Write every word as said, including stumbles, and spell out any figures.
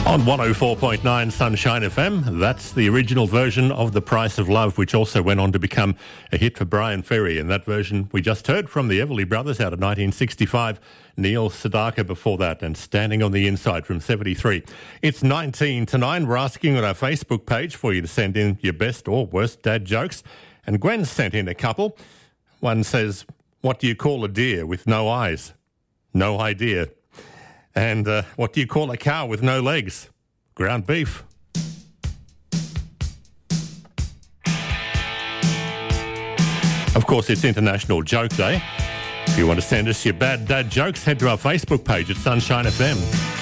On one oh four point nine Sunshine F M, that's the original version of The Price of Love, which also went on to become a hit for Brian Ferry. And that version we just heard from the Everly Brothers out of nineteen sixty-five. Neil Sedaka before that, and Standing on the Inside from seventy-three. It's nineteen to nine. We're asking on our Facebook page for you to send in your best or worst dad jokes. And Gwen sent in a couple. One says, what do you call a deer with no eyes? No idea. And uh, what do you call a cow with no legs? Ground beef. Of course, it's International Joke Day. If you want to send us your bad dad jokes, head to our Facebook page at Sunshine F M.